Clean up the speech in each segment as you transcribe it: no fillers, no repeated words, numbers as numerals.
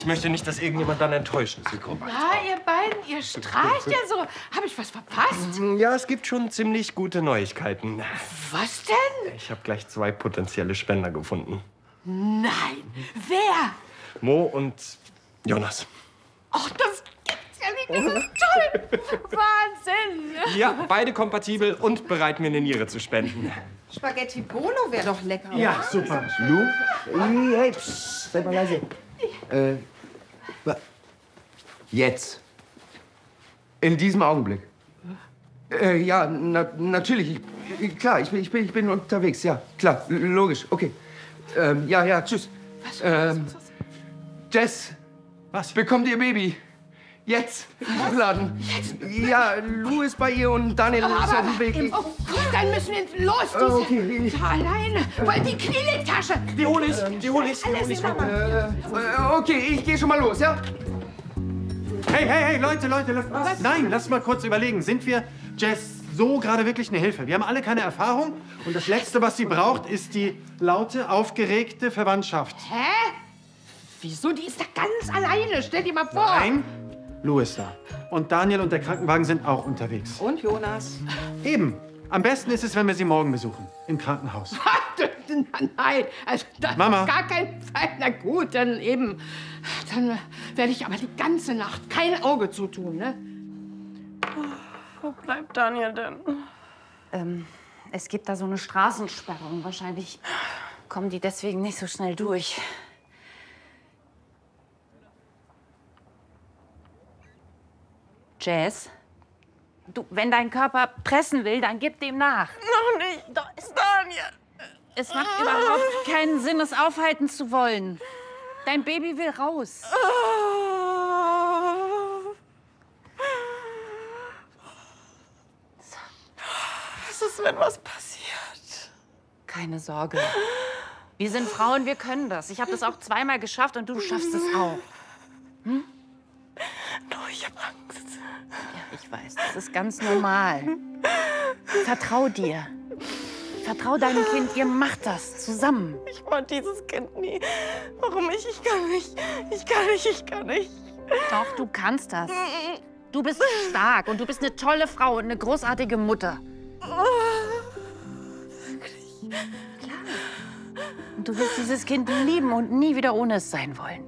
Ich möchte nicht, dass irgendjemand dann enttäuscht ist. Na, ihr beiden, ihr strahlt ja so. Habe ich was verpasst? Ja, es gibt schon ziemlich gute Neuigkeiten. Was denn? Ich habe gleich 2 potenzielle Spender gefunden. Nein. Wer? Mo und Jonas. Ach, das gibt's ja nicht. Das ist toll. Wahnsinn. Ja, beide kompatibel und bereit, mir eine Niere zu spenden. Spaghetti Bolo wäre doch lecker. Ja, super. Lu? Hey, psst, sei mal leise. Jetzt. In diesem Augenblick. Ja, natürlich. Klar, ich bin unterwegs. Ja, klar, logisch. Okay. Ja, tschüss. Was? Jess. Was? Bekommt ihr Baby. Jetzt. Im Laden. Ja, Lou ist bei ihr und Daniel ist auf dem Weg. Oh, dann müssen wir los. Diese Okay. alleine. Weil die Kleenextasche. Die hol ich. Okay, ich gehe schon mal los, ja? Hey, Leute. Nein, lass mal kurz überlegen. Sind wir Jess so gerade wirklich eine Hilfe? Wir haben alle keine Erfahrung. Und das Letzte, was sie braucht, ist die laute, aufgeregte Verwandtschaft. Hä? Wieso? Die ist da ganz alleine. Stell dir mal vor. Nein, Lou ist da. Und Daniel und der Krankenwagen sind auch unterwegs. Und Jonas? Eben. Am besten ist es, wenn wir sie morgen besuchen. Im Krankenhaus. Nein, also das Mama. auf gar keinen Fall. Na gut, dann eben. Dann werde ich aber die ganze Nacht kein Auge zutun, ne? Wo bleibt Daniel denn? Es gibt da so eine Straßensperrung. Wahrscheinlich kommen die deswegen nicht so schnell durch. Jess, du, wenn dein Körper pressen will, dann gib dem nach. Noch nicht. Da ist Daniel. Es macht überhaupt keinen Sinn, es aufhalten zu wollen. Dein Baby will raus. Was ist, wenn was passiert? Keine Sorge. Wir sind Frauen, wir können das. Ich habe das auch 2-mal geschafft und du schaffst es auch. Hm? Doch, ich hab Angst. Ja, ich weiß, das ist ganz normal. Vertrau dir. Vertrau deinem Kind, ihr macht das zusammen. Ich wollte dieses Kind nie. Warum ich? Ich kann nicht. Ich kann nicht. Doch, du kannst das. Du bist stark und du bist eine tolle Frau und eine großartige Mutter. Wirklich? Klar. Und du wirst dieses Kind lieben und nie wieder ohne es sein wollen.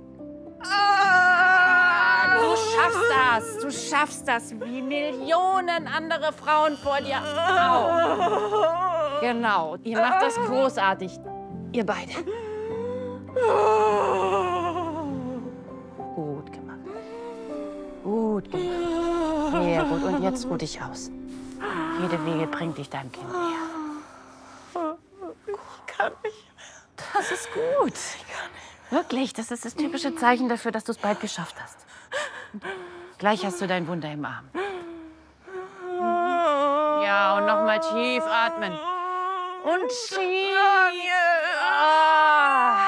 Du schaffst das. Du schaffst das, wie Millionen andere Frauen vor dir auch. Genau. Ihr macht das großartig. Ihr beide. Gut gemacht. Gut gemacht. Sehr gut. Und jetzt ruh dich aus. Jede Wege bringt dich deinem Kind näher. Ich kann nicht mehr. Das ist gut. Ich kann nicht. Wirklich, das ist das typische Zeichen dafür, dass du es bald geschafft hast. Gleich hast du dein Wunder im Arm. Ja, und noch mal tief atmen. Und schieb. Ah.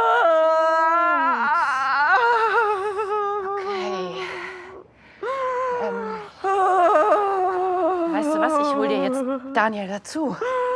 Okay. Weißt du was? Ich hol dir jetzt Daniel dazu.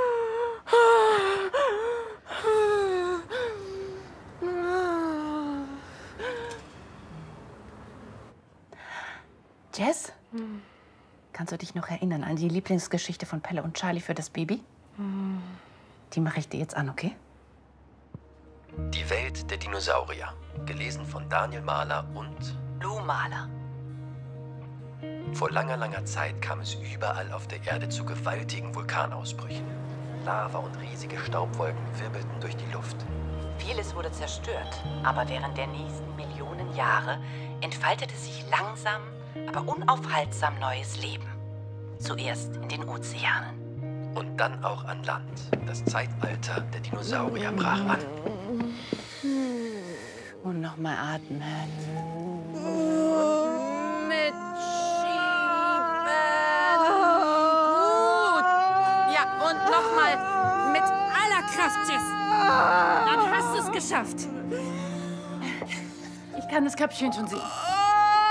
Jess? Kannst du dich noch erinnern an die Lieblingsgeschichte von Pelle und Charlie für das Baby? Die mache ich dir jetzt an, okay? Die Welt der Dinosaurier. Gelesen von Daniel Mahler und Lou Mahler. Vor langer Zeit kam es überall auf der Erde zu gewaltigen Vulkanausbrüchen. Lava und riesige Staubwolken wirbelten durch die Luft. Vieles wurde zerstört, aber während der nächsten Millionen Jahre entfaltete sich langsam, aber unaufhaltsam neues Leben. Zuerst in den Ozeanen. Und dann auch an Land. Das Zeitalter der Dinosaurier brach an. Und nochmal atmen. Mit Schieben. Gut. Ja, und nochmal mit aller Kraft, Jess. Dann hast du es geschafft. Ich kann das Köpfchen schon sehen.